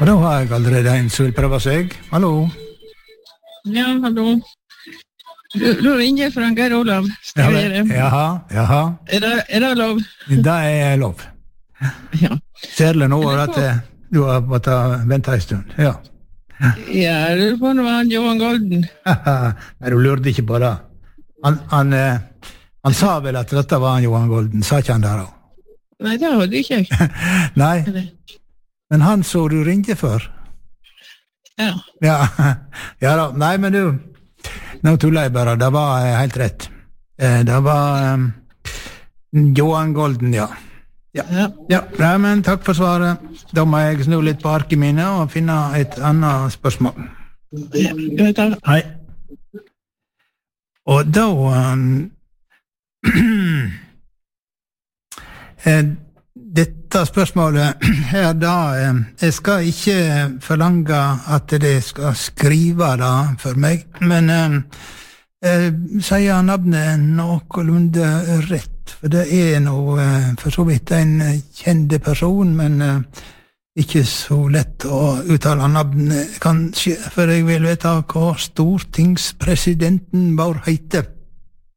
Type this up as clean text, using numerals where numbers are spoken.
Og da har jeg allerede en som vil prøve seg. Hallo? Ja, hallo. Du ringer fra Geir Olav. Jaha. Er det lov? Det er lov. Ja. Særlig nå at du har måttet vente en stund. Ja. Ja, du får nå han Johan Golden. Nei, du lurte ikke på det. Han sa vel at dette var han Johan Golden, sa ikke han der også? Nei, det hadde ikke jeg. Nei, men han så du ringte for. Ja. Ja da, nei, men du, nå tuller jeg bare, det var helt rett. Det var Johan Golden, ja. Ja, men takk for svaret. Da må jeg snu litt på arket mine og finne et annet spørsmål. Ja, Hei. Og da dette spørsmålet her da, jeg skal ikke forlange at det skal skrive det for meg, men sier navnet noenlunde rett, for det er noe for så vidt en kjende person, men ikke så lett å uttale navnet kanskje, for jeg vil vite hva stortingspresidenten vår heter.